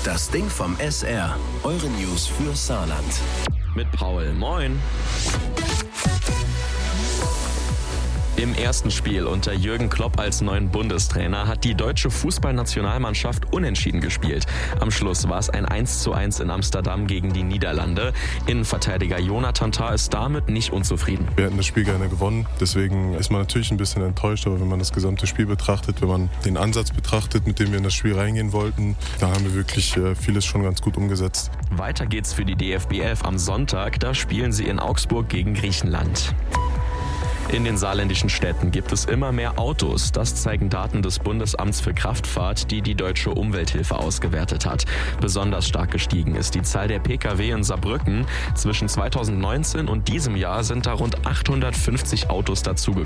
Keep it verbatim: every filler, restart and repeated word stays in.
Das Ding vom S R. Eure News für Saarland. Mit Paul. Moin. Im ersten Spiel unter Jürgen Klopp als neuen Bundestrainer hat die deutsche Fußballnationalmannschaft unentschieden gespielt. Am Schluss war es ein eins zu eins in Amsterdam gegen die Niederlande. Innenverteidiger Jonathan Tah ist damit nicht unzufrieden. Wir hätten das Spiel gerne gewonnen, deswegen ist man natürlich ein bisschen enttäuscht, aber wenn man das gesamte Spiel betrachtet, wenn man den Ansatz betrachtet, mit dem wir in das Spiel reingehen wollten, da haben wir wirklich vieles schon ganz gut umgesetzt. Weiter geht's für die D F B elf am Sonntag, da spielen sie in Augsburg gegen Griechenland. In den saarländischen Städten gibt es immer mehr Autos. Das zeigen Daten des Bundesamts für Kraftfahrt, die die Deutsche Umwelthilfe ausgewertet hat. Besonders stark gestiegen ist die Zahl der Pkw in Saarbrücken. Zwischen zweitausendneunzehn und diesem Jahr sind da rund achthundertfünfzig Autos dazugekommen.